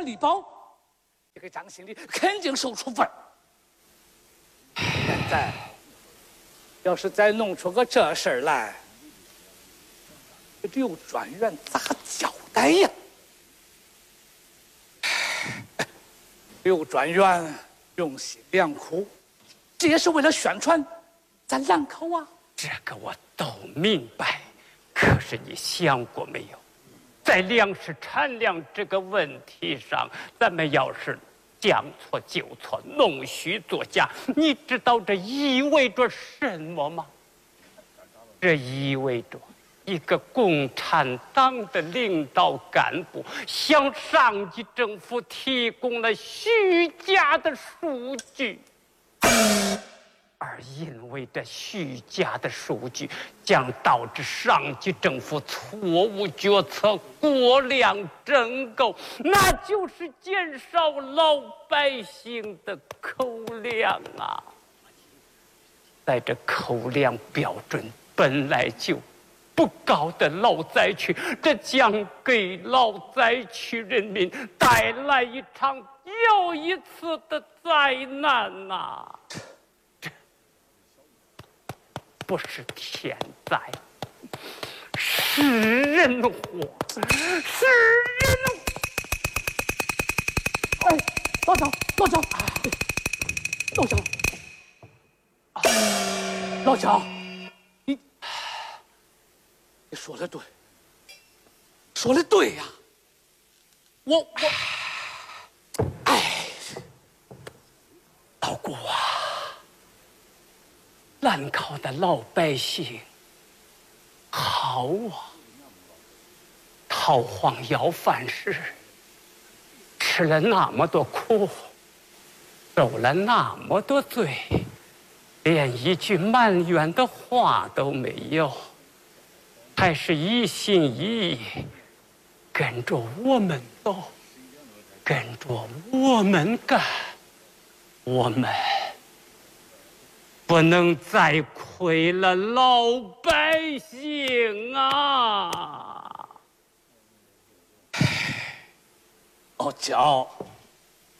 力宝，这个张经理肯定受处分。现在要是再弄出个这事儿来，这刘专员咋交代呀？刘专员用心良苦，这也是为了宣传咱兰口啊。 这个我都明白，可是你想过没有，在粮食产量这个问题上，咱们要是将错就错，弄虚作假，你知道这意味着什么吗？这意味着一个共产党的领导干部向上级政府提供了虚假的数据，而因为这虚假的数据将导致上级政府错误决策、过量征购，那就是减少老百姓的口粮啊！在这口粮标准本来就不高的老灾区，这将给老灾区人民带来一场又一次的灾难呐！这不是天灾，是人祸，是人祸！ 哎，老赵，老赵，老赵，老赵。你说的对，说的对呀！ 老顾啊，兰考的老百姓好啊，逃荒要饭食，吃了那么多苦，受了那么多罪，连一句埋怨的话都没有。还是一心一意跟着我们走，跟着我们干，我们不能再亏了老百姓啊！ 老焦。